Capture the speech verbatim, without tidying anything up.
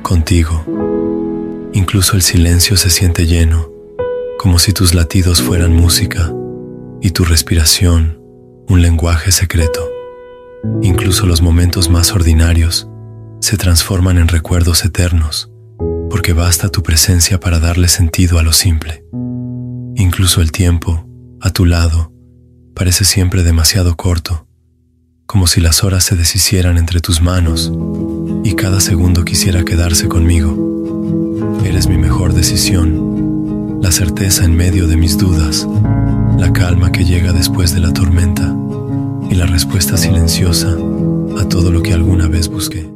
contigo. Incluso el silencio se siente lleno, como si tus latidos fueran música y tu respiración un lenguaje secreto. Incluso los momentos más ordinarios se transforman en recuerdos eternos, porque basta tu presencia para darle sentido a lo simple. Incluso el tiempo, a tu lado, parece siempre demasiado corto, como si las horas se deshicieran entre tus manos y cada segundo quisiera quedarse conmigo. Eres mi mejor decisión, la certeza en medio de mis dudas, la calma que llega después de la tormenta y la respuesta silenciosa a todo lo que alguna vez busqué.